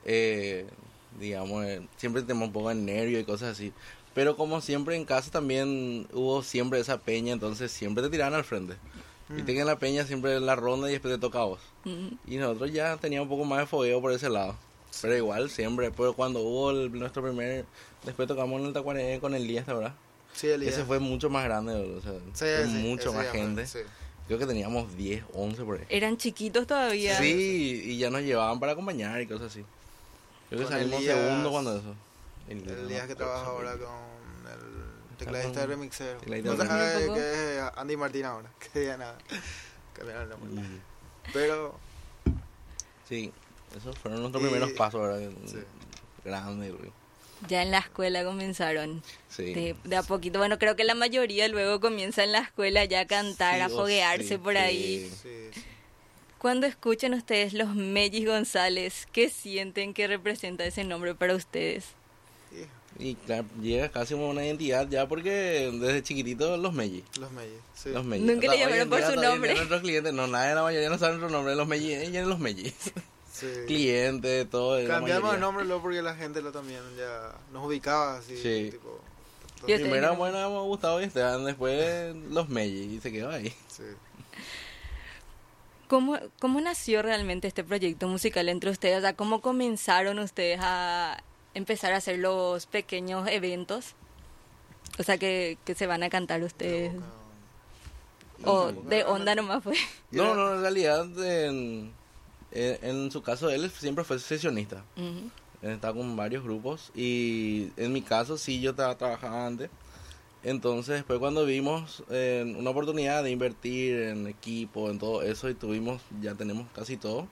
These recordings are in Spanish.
eh, digamos, siempre tenemos un poco de nervio y cosas así. Pero como siempre en casa también hubo siempre esa peña, entonces siempre te tiraban al frente. Viste que en la peña siempre la ronda y después te toca a vos. Y nosotros ya teníamos un poco más de fogueo por ese lado. Pero igual siempre, pero cuando hubo nuestro primer, después tocamos en el Tacuarembó con el Elías, ¿verdad? Sí, el Ese fue mucho más grande, o sea, fue mucho más gente. Sí. Creo que teníamos 10, 11 por ahí. Eran chiquitos todavía. Sí, y ya nos llevaban para acompañar y cosas así. Creo que Con salimos Elías, segundo cuando eso. El día que trabaja ahora con el tecladista de Remixero. Tecladista No de sabe Remixero. que es Andy Martín ahora, que ya nada, cambiaron el nombre. Pero, Sí, esos fueron nuestros Y- primeros pasos, ¿verdad? sí. Grande, güey. Ya en la escuela comenzaron. Sí. De a poquito. Bueno, creo que la mayoría luego comienza en la escuela ya a cantar, Sí a o foguearse sí, por sí. ahí. sí. Cuando escuchan ustedes los Mellis González, ¿qué sienten que representa ese nombre para ustedes? Y Y claro, llega casi como una identidad ya porque desde chiquitito los Melli. los Mellis, sí. Los Melli. Nunca le hoy en llamaron por día su todavía nombre. Nuestros clientes, no, nadie de la mayoría no sabe nuestro nombre, los Melli, ella es los Melli. Sí. Clientes, todo. la Cambiamos mayoría. el nombre luego porque la gente lo también ya nos ubicaba así, Sí. tipo. Y ustedes Primero, no. bueno, hemos Gustavo y Esteban, después los Melli y se quedó ahí. Sí. ¿Cómo nació realmente este proyecto musical entre ustedes? O sea, ¿cómo comenzaron ustedes a empezar a hacer los pequeños eventos? O sea, que se van a cantar ustedes. O de onda nomás fue. No, en realidad, en su caso, él siempre fue sesionista. Ujú. Él estaba con varios grupos y en mi caso sí yo trabajaba antes. Entonces después cuando vimos una oportunidad de invertir en equipo, en todo eso y ya tenemos casi todo,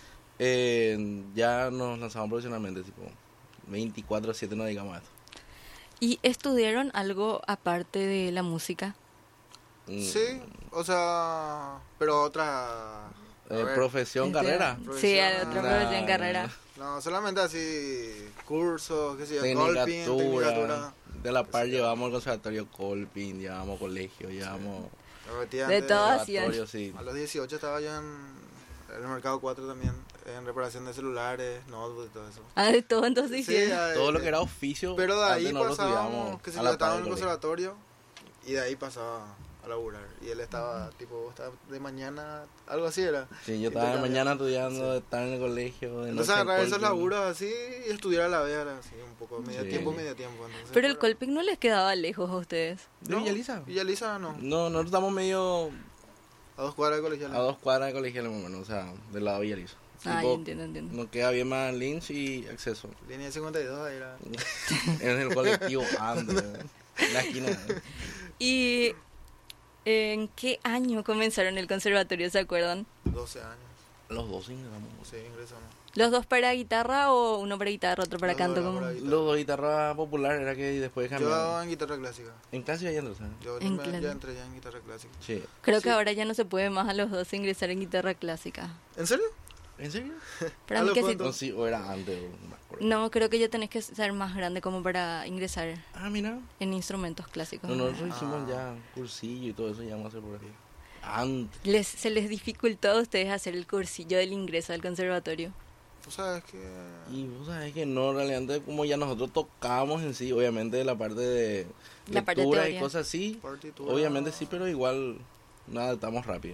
ya nos lanzamos profesionalmente, tipo 24/7 no digamos esto. ¿Y estudiaron algo aparte de la música? Sí, o sea, pero otra... a ver, Profesión, Este, carrera. Sí, hay otra Profesión. profesión, carrera. No, solamente así cursos, qué sé yo, Tecnicatura, tecnicatura. de la par llevamos al conservatorio Colpin, llevamos colegio, llevamos Me metí De antes, todo hacían. laboratorio, sí. A los 18 estaba yo en el mercado 4 también, en reparación de celulares, notebooks y todo eso. Ah, de todo entonces Sí, hicieron. Todo lo que era oficio, pero de ahí antes no lo pasábamos, estudiábamos que se a yo la estaba par en el del colegio. conservatorio y de ahí pasaba a laburar. Y él estaba, tipo, estaba de mañana, algo así era. Sí, yo Y estaba de tocaba. mañana estudiando, Sí. estar en el colegio. De Entonces noche en agarrar esos Colpin. laburos así y estudiar a la vez era así, un poco, medio Sí. tiempo, medio tiempo. Entonces, Pero el Colpic no les quedaba lejos a ustedes. ¿De Villaliza? Villaliza no, No, nosotros estamos medio a 2 cuadras de colegial. a 2 cuadras de colegio, más o menos, o sea, del lado de Villaliza. Ah, Tipo, ya entiendo. nos queda bien más Lynch y acceso. Línea 52 ahí era. En el colectivo antes, en la esquina. ¿Y en qué año comenzaron el conservatorio, se acuerdan? 12 años, Los dos ingresamos. sí, ingresamos. ¿Los dos para guitarra o uno para guitarra, otro para Los canto? dos Como... para guitarra. Los dos guitarra popular era que después Yo cambiaron. en guitarra clásica. En clase ya entonces. Yo En ya clase. entré ya en guitarra clásica. Sí. Creo Sí. que ahora ya no se puede más a los dos ingresar en guitarra clásica. ¿En serio? ¿En serio? Para A mí lo que sí. pronto. No, sí, o era antes. O no me acuerdo. No, creo que ya tenés que ser más grande como para ingresar Ah, mira. en instrumentos clásicos. No, nosotros hicimos ya cursillo y todo eso, ya vamos a hacer por ahí. Antes. ¿Se les dificultó a ustedes hacer el cursillo del ingreso al conservatorio? Tú sabes que... Y vos sabés que no, realmente como ya nosotros tocábamos en sí, obviamente la parte de La parte lectura y teórica. cosas así, partitura... obviamente sí, pero igual nada, estamos rápido.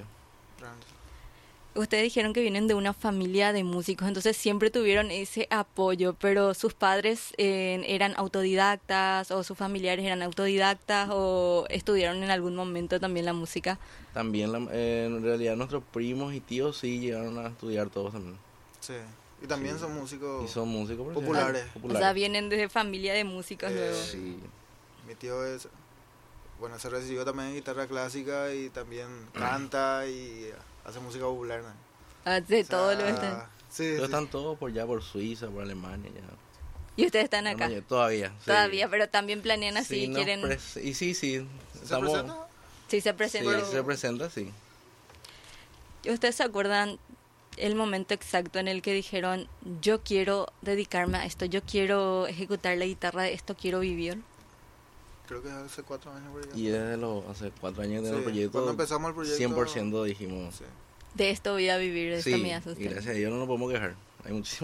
Ustedes dijeron que vienen de una familia de músicos, entonces siempre tuvieron ese apoyo, pero sus padres eran autodidactas o sus familiares eran autodidactas o estudiaron en algún momento también la música. También en realidad nuestros primos y tíos sí llegaron a estudiar todos también. Sí. Y también Sí. son músicos... Y son músicos Populares. O sea, vienen de familia de músicos luego. Sí. Mi tío es... Bueno, se recibió también en guitarra clásica y también canta y hace música popular, ¿no? Ah, de O sea, todo lo están. Sí, Pero sí. están todos por allá, por Suiza, por Alemania, ya. Y ustedes están acá. Todavía. Sí. Todavía, pero también planean así, Sí, nos quieren... y sí, sí. ¿Se Estamos, presenta? Sí, se sí, presentan. se presenta, sí. ¿Y ustedes se acuerdan el momento exacto en el que dijeron, yo quiero dedicarme a esto, yo quiero ejecutar la guitarra de esto, quiero vivir? Creo que hace 4 años por allá. Y hace 4 años de Sí, el proyecto, cuando empezamos el proyecto... 100% dijimos. Sí. De esto voy a vivir, de esto Sí, me hace y usted. gracias a Dios no nos podemos quejar. Hay muchísimo